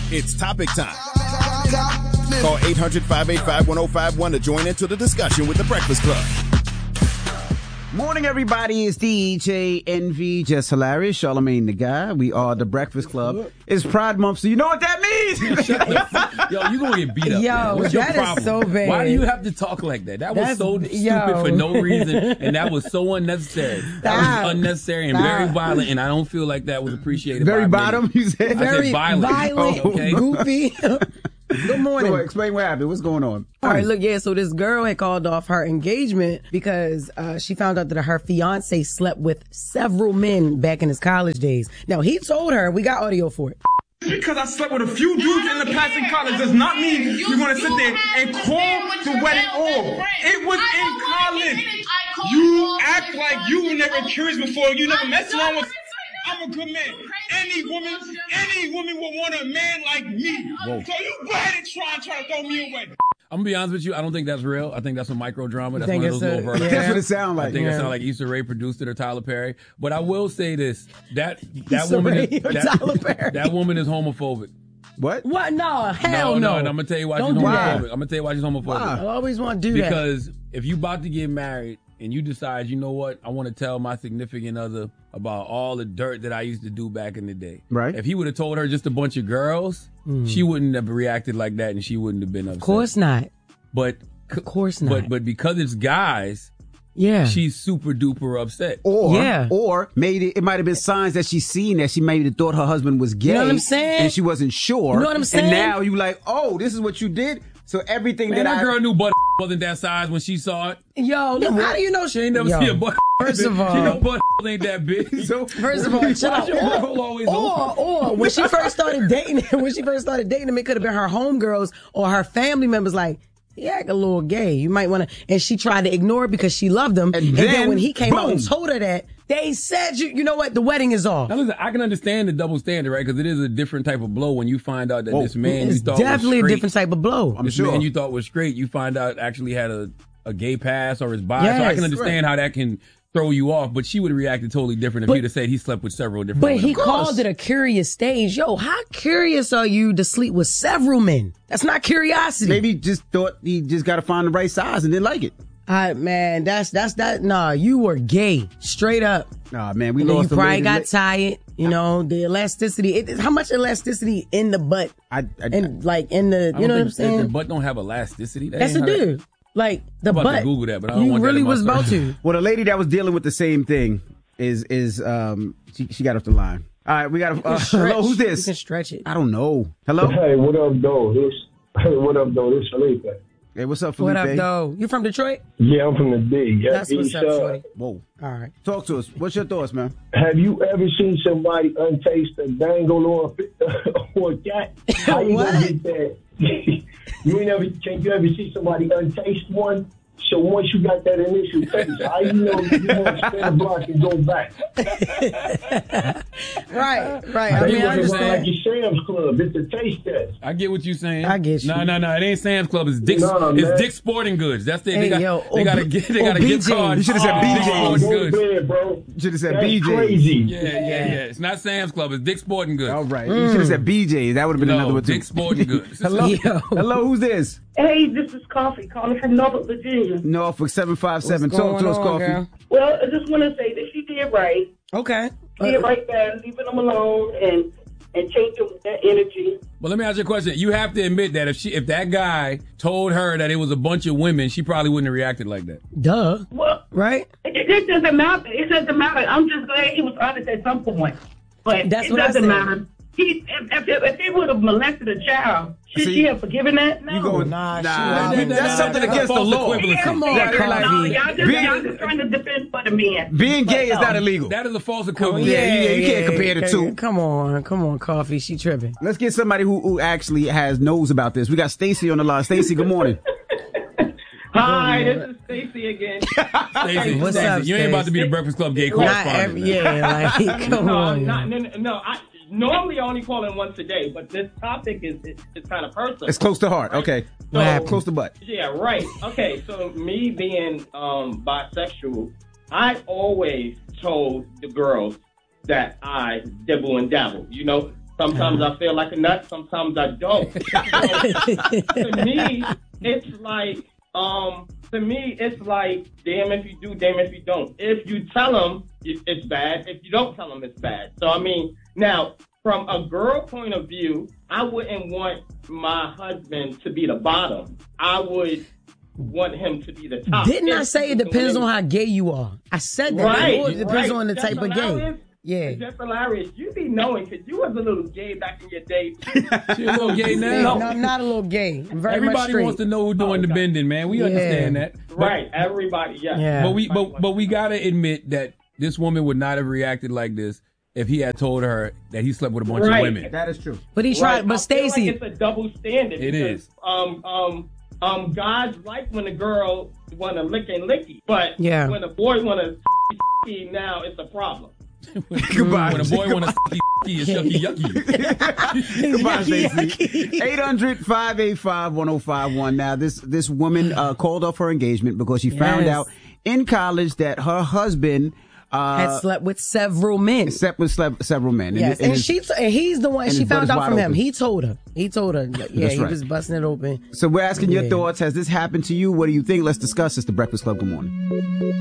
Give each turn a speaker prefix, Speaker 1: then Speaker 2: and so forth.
Speaker 1: It's topic time. Call 800-585-1051 to join into the discussion with The Breakfast Club.
Speaker 2: Morning, everybody. It's DJ Envy, just hilarious. Charlamagne the Guy. We are The Breakfast Club. It's Pride Month, so you know what that means.
Speaker 3: Yo, you gonna get beat up.
Speaker 4: Yo,
Speaker 3: what's your
Speaker 4: that
Speaker 3: problem?
Speaker 4: is so bad.
Speaker 3: Why do you have to talk like that? That was so stupid for no reason, and that was so unnecessary. That was unnecessary and very violent, and I don't feel like that was appreciated.
Speaker 2: Very
Speaker 3: by
Speaker 2: bottom, you said?
Speaker 3: I said violent. Okay?
Speaker 4: Goofy. Good morning.
Speaker 2: So explain what happened. What's going on?
Speaker 4: All right, look, so this girl had called off her engagement because she found out that her fiance slept with several men back in his college days. Now, he told her, we got audio for it.
Speaker 5: Because I slept with a few dudes in the past in college does not mean you're going to sit there and call the wedding off. It was in college. You act like you were never curious before. You never messed around with... I'm a good man. Any woman will want a man like me. Whoa. So you go ahead and try to throw me away.
Speaker 3: I'm gonna be honest with you. I don't think that's real. I think that's a micro drama. That's one of those little verbs.
Speaker 2: Yeah. That's what it sounds like.
Speaker 3: I think it sounds like Issa Rae produced it or Tyler Perry. But I will say this: that woman is homophobic.
Speaker 2: What?
Speaker 4: What? No, hell
Speaker 3: no. And I'm gonna tell you why she's homophobic. I'm gonna tell you why she's homophobic.
Speaker 4: I always want to do that.
Speaker 3: Because if you about to get married and you decide, you know what, I want to tell my significant other about all the dirt that I used to do back in the day.
Speaker 2: Right.
Speaker 3: If he would have told her just a bunch of girls, she wouldn't have reacted like that and she wouldn't have been upset.
Speaker 4: Of course not.
Speaker 3: But
Speaker 4: of course not.
Speaker 3: But because it's guys, she's super duper upset.
Speaker 2: Or maybe it might have been signs that she's seen that she maybe thought her husband was gay.
Speaker 4: You know what I'm saying?
Speaker 2: And she wasn't sure.
Speaker 4: You know what I'm saying?
Speaker 2: And now you like, oh, this is what you did. So everything
Speaker 3: that girl knew butt wasn't that size when she saw it.
Speaker 4: Yo, look, how do you know
Speaker 3: she ain't never seen a butt?
Speaker 4: First of all,
Speaker 3: she know butt ain't that big.
Speaker 2: So
Speaker 4: first of all, or when she first started dating him, it could have been her homegirls or her family members like, he act a little gay. You might want to, and she tried to ignore it because she loved him. And then when he came out and told her that, they said, you know what, the wedding is off.
Speaker 3: Now listen, I can understand the double standard, right? Because it is a different type of blow when you find out that this man you thought was straight. It's definitely
Speaker 4: a different type of blow.
Speaker 3: This man you thought was straight, you find out actually had a gay past or is bi. So I can understand how that can throw you off, but she would have reacted totally different if he'd have said he slept with several different women.
Speaker 4: But he called it a curious stage. Yo, how curious are you to sleep with several men? That's not curiosity.
Speaker 2: Maybe he just thought he just got to find the right size and didn't like it.
Speaker 4: Man, that's that. Nah, you were gay. Straight up.
Speaker 2: Nah, man, we
Speaker 4: and
Speaker 2: lost.
Speaker 4: You probably got tired. You know, the elasticity. How much elasticity in the butt? You know what I'm saying?
Speaker 3: The butt don't have elasticity.
Speaker 4: That's a dude. Like the
Speaker 3: butt.
Speaker 4: To
Speaker 3: Google that, but I don't want
Speaker 4: really
Speaker 3: that
Speaker 4: was about to.
Speaker 2: Well, the lady that was dealing with the same thing is she got off the line. All right, we got hello. Who's this?
Speaker 4: You can stretch it.
Speaker 2: I don't know. Hello.
Speaker 6: Hey, what up, though? This Felipe.
Speaker 2: Hey, what's up, Felipe?
Speaker 4: What up, though? You from Detroit?
Speaker 6: Yeah, I'm from the D. Yeah,
Speaker 4: that's what's up, shorty.
Speaker 2: Whoa.
Speaker 4: All right.
Speaker 2: Talk to us. What's your thoughts, man?
Speaker 6: Have you ever seen somebody untaste a dangle or a cat? How you gonna get that? Can you ever see somebody untaste one? So once you got that initial taste, how you know you want to spin a block and go back?
Speaker 4: Right.
Speaker 6: I mean, I understand. Like your Sam's Club, it's a taste test.
Speaker 3: I get what you're saying.
Speaker 4: I get you.
Speaker 3: No, it ain't Sam's Club. It's Dick's. It's Dick's Sporting Goods. That's the they got a gift card.
Speaker 2: You should have said BJ.
Speaker 6: Bro.
Speaker 2: You should have said
Speaker 6: BJ.
Speaker 2: Crazy.
Speaker 3: Yeah. It's not Sam's Club. It's Dick's Sporting Goods.
Speaker 2: All right. You should have said BJ. That would have been another one too.
Speaker 3: Dick's Sporting Goods.
Speaker 2: Hello. Who's this?
Speaker 7: Hey, this is Coffee calling from Norfolk, Virginia.
Speaker 2: Norfolk 757. Talk to us, Coffee.
Speaker 7: Girl? Well, I just want to say that she did right.
Speaker 4: Okay.
Speaker 7: She did right there, leaving them alone and changing that energy.
Speaker 3: Well, let me ask you a question. You have to admit that if that guy told her that it was a bunch of women, she probably wouldn't have reacted like that.
Speaker 4: Duh.
Speaker 7: Well,
Speaker 4: right?
Speaker 7: It doesn't matter. It doesn't matter. I'm just glad he was honest at some point. But
Speaker 4: that's
Speaker 7: it doesn't matter. If he would have molested a child, should she have forgiven that? No.
Speaker 2: You go, nah. That's something against the law.
Speaker 4: Come on,
Speaker 7: y'all just trying to defend for the men.
Speaker 2: Being gay is not illegal.
Speaker 3: That is a false equivalent.
Speaker 2: You can't compare the two.
Speaker 4: Come on, Coffee. She tripping.
Speaker 2: Let's get somebody who actually knows about this. We got Stacy on the line. Stacy, good morning.
Speaker 8: Hi, this is Stacy again.
Speaker 3: Stacy,
Speaker 4: what's up?
Speaker 3: You ain't about to be the Breakfast Club gay correspondent.
Speaker 4: Come on.
Speaker 8: No. Normally I only call in once a day, but this topic is kind of personal.
Speaker 2: It's close to heart.
Speaker 8: Right?
Speaker 2: Okay. Close to butt.
Speaker 8: Yeah, right. Okay, so me being bisexual, I always told the girls that I dibble and dabble. You know, Sometimes I feel like a nut. Sometimes I don't. So, to me, it's like, damn if you do, damn if you don't. If you tell them, it's bad. If you don't tell them, it's bad. So, I mean, now, from a girl point of view, I wouldn't want my husband to be the bottom. I would want him to be the top.
Speaker 4: Didn't I say it depends on how gay you are? I said that.
Speaker 8: Right.
Speaker 4: It depends on the type of gay. Yeah.
Speaker 8: It's just hilarious. You be knowing, because you was a little gay back in your day.
Speaker 3: You're a little gay now?
Speaker 4: No, I'm not a little gay. I'm very
Speaker 3: Everybody
Speaker 4: much straight.
Speaker 3: wants to know who's doing the bending, man. We understand that.
Speaker 8: Right. Everybody, yeah.
Speaker 3: But we got to admit that this woman would not have reacted like this if he had told her that he slept with a bunch of women.
Speaker 2: That is true.
Speaker 4: But he tried. But Stacey,
Speaker 8: like it's a double standard.
Speaker 3: It is.
Speaker 8: Guys like when a girl want to licky, but when a boy want to now it's a problem.
Speaker 2: Goodbye.
Speaker 3: When a boy want to it's yucky yucky.
Speaker 2: Goodbye, Stacey. 800-585-1051. Now, this woman called off her engagement because she found out in college that her husband
Speaker 4: had slept with several men.
Speaker 2: Several men.
Speaker 4: Yes, and he's the one. She found out from him.
Speaker 2: Open.
Speaker 4: He told her. Yeah, he was busting it open.
Speaker 2: So we're asking your thoughts. Has this happened to you? What do you think? Let's discuss this. The Breakfast Club. Good morning.